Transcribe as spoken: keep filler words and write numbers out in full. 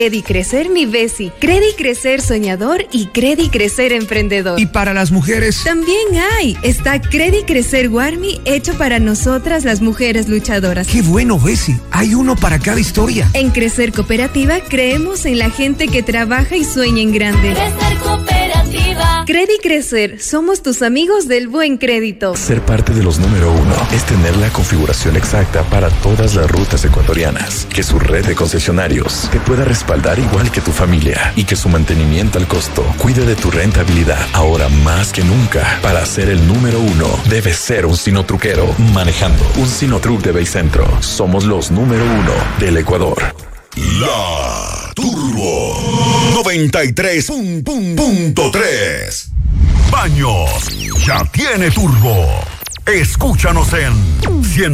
Credi Crecer Mi Besi, Credi Crecer Soñador y Credi Crecer Emprendedor. ¿Y para las mujeres? También hay. Está Credi Crecer Warmi, hecho para nosotras las mujeres luchadoras. ¡Qué bueno, Besi! Hay uno para cada historia. En Crecer Cooperativa creemos en la gente que trabaja y sueña en grande. Crecer Cooperativa. Credi Crecer, somos tus amigos del buen crédito. Ser parte de los número uno es tener la configuración exacta para todas las rutas ecuatorianas. Que su red de concesionarios te pueda respaldar igual que tu familia y que su mantenimiento al costo cuide de tu rentabilidad. Ahora más que nunca, para ser el número uno, debes ser un Sinotruquero manejando un Sinotruc de Baycentro. Somos los número uno del Ecuador. La Turbo noventa y tres punto tres. Baños ya tiene turbo. Escúchanos en cien